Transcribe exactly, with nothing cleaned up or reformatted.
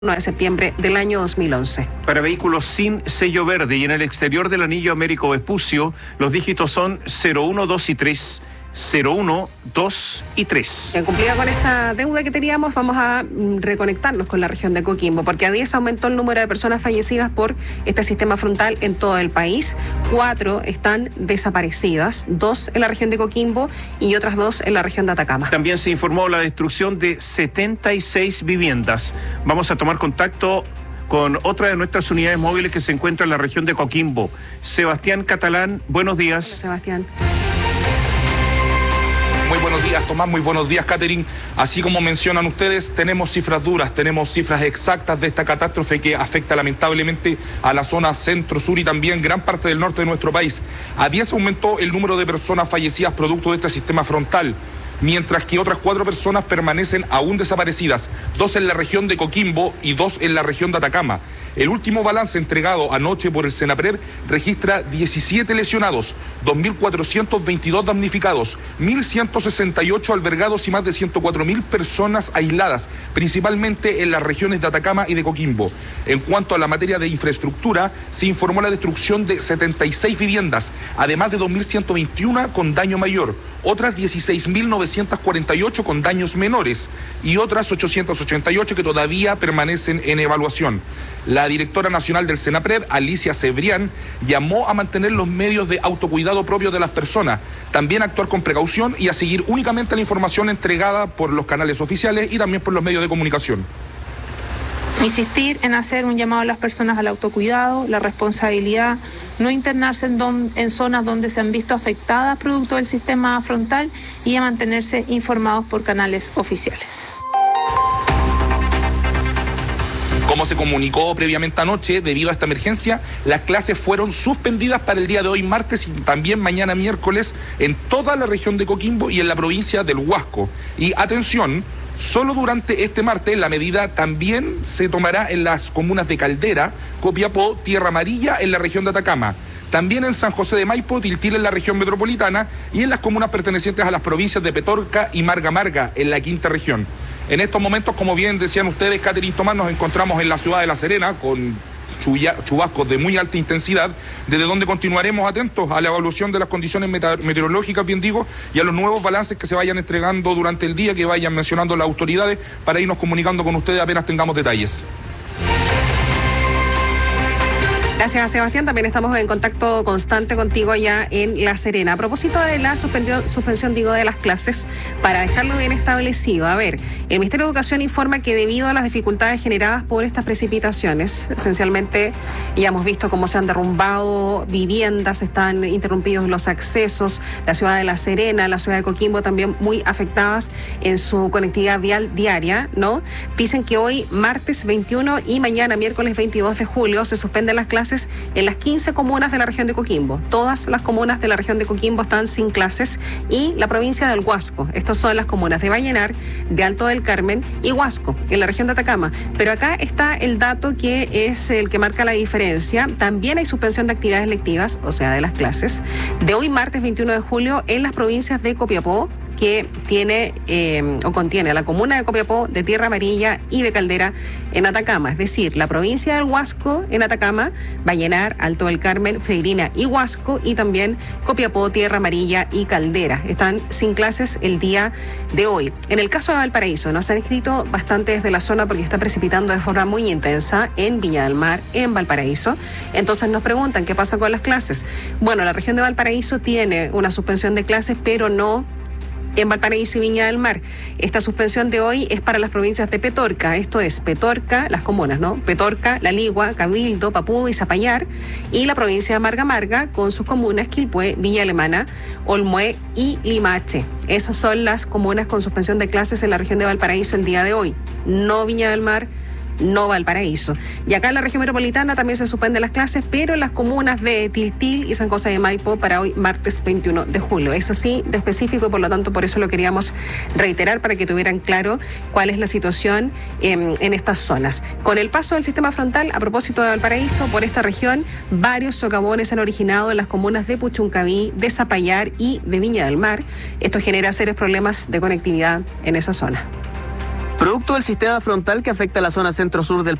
de septiembre del año dos mil once. Para vehículos sin sello verde y en el exterior del anillo Américo Vespucio, los dígitos son cero uno, dos y tres. cero uno, dos y tres. En cumplida con esa deuda que teníamos, vamos a mm, reconectarnos con la región de Coquimbo, porque a diez aumentó el número de personas fallecidas por este sistema frontal en todo el país. Cuatro están desaparecidas, dos en la región de Coquimbo y otras dos en la región de Atacama. También se informó la destrucción de setenta y seis viviendas. Vamos a tomar contacto con otra de nuestras unidades móviles que se encuentra en la región de Coquimbo. Sebastián Catalán, buenos días. Hola, Sebastián. Muy buenos días, Tomás, muy buenos días, Catherine. Así como mencionan ustedes, tenemos cifras duras, tenemos cifras exactas de esta catástrofe que afecta lamentablemente a la zona centro-sur y también gran parte del norte de nuestro país. A diez aumentó el número de personas fallecidas producto de este sistema frontal, mientras que otras cuatro personas permanecen aún desaparecidas, dos en la región de Coquimbo y dos en la región de Atacama. El último balance entregado anoche por el Senapred registra diecisiete lesionados, dos mil cuatrocientos veintidós damnificados, mil ciento sesenta y ocho albergados y más de ciento cuatro mil personas aisladas, principalmente en las regiones de Atacama y de Coquimbo. En cuanto a la materia de infraestructura, se informó la destrucción de setenta y seis viviendas, además de dos mil ciento veintiuno con daño mayor, otras dieciséis mil novecientos cuarenta y ocho con daños menores y otras ochocientos ochenta y ocho que todavía permanecen en evaluación. La directora nacional del Senapred, Alicia Cebrián, llamó a mantener los medios de autocuidado propios de las personas, también a actuar con precaución y a seguir únicamente la información entregada por los canales oficiales y también por los medios de comunicación. Insistir en hacer un llamado a las personas al autocuidado, la responsabilidad, no internarse en, don, en zonas donde se han visto afectadas producto del sistema frontal y a mantenerse informados por canales oficiales. Como se comunicó previamente anoche, debido a esta emergencia, las clases fueron suspendidas para el día de hoy, martes, y también mañana, miércoles, en toda la región de Coquimbo y en la provincia del Huasco. Y atención, solo durante este martes la medida también se tomará en las comunas de Caldera, Copiapó, Tierra Amarilla, en la región de Atacama. También en San José de Maipo, Tiltil en la región metropolitana y en las comunas pertenecientes a las provincias de Petorca y Marga Marga en la quinta región. En estos momentos, como bien decían ustedes, Catherine, Tomás, nos encontramos en la ciudad de La Serena con chubascos de muy alta intensidad, desde donde continuaremos atentos a la evaluación de las condiciones meteorológicas, bien digo, y a los nuevos balances que se vayan entregando durante el día, que vayan mencionando las autoridades, para irnos comunicando con ustedes apenas tengamos detalles. Gracias, Sebastián. También estamos en contacto constante contigo allá en La Serena. A propósito de la suspensión, suspensión digo, de las clases, para dejarlo bien establecido, a ver, el Ministerio de Educación informa que debido a las dificultades generadas por estas precipitaciones, esencialmente ya hemos visto cómo se han derrumbado viviendas, están interrumpidos los accesos, la ciudad de La Serena, la ciudad de Coquimbo también muy afectadas en su conectividad vial diaria, ¿no? Dicen que hoy, martes veintiuno y mañana, miércoles veintidós de julio, se suspenden las clases en las quince comunas de la región de Coquimbo. Todas las comunas de la región de Coquimbo están sin clases y la provincia del Huasco. Estas son las comunas de Vallenar, de Alto del Carmen y Huasco, en la región de Atacama. Pero acá está el dato que es el que marca la diferencia. También hay suspensión de actividades lectivas, o sea, de las clases, de hoy martes veintiuno de julio en las provincias de Copiapó, que tiene eh, o contiene a la comuna de Copiapó, de Tierra Amarilla y de Caldera en Atacama. Es decir, la provincia del Huasco en Atacama, Vallenar, Alto del Carmen, Freirina y Huasco, y también Copiapó, Tierra Amarilla y Caldera. Están sin clases el día de hoy. En el caso de Valparaíso, nos han escrito bastante desde la zona porque está precipitando de forma muy intensa en Viña del Mar, en Valparaíso. Entonces nos preguntan qué pasa con las clases. Bueno, la región de Valparaíso tiene una suspensión de clases, pero no en Valparaíso y Viña del Mar. Esta suspensión de hoy es para las provincias de Petorca, esto es Petorca, las comunas, ¿no? Petorca, La Ligua, Cabildo, Papudo y Zapallar, y la provincia de Marga Marga con sus comunas Quilpué, Villa Alemana, Olmué y Limache. Esas son las comunas con suspensión de clases en la región de Valparaíso el día de hoy, no Viña del Mar, no Valparaíso. Y acá en la región metropolitana también se suspenden las clases, pero en las comunas de Tiltil y San José de Maipo para hoy, martes veintiuno de julio. Es así de específico y por lo tanto por eso lo queríamos reiterar para que tuvieran claro cuál es la situación en, en estas zonas. Con el paso del sistema frontal, a propósito de Valparaíso, por esta región, varios socavones se han originado en las comunas de Puchuncaví, de Zapallar y de Viña del Mar. Esto genera serios problemas de conectividad en esa zona. Producto del sistema frontal que afecta la zona centro-sur del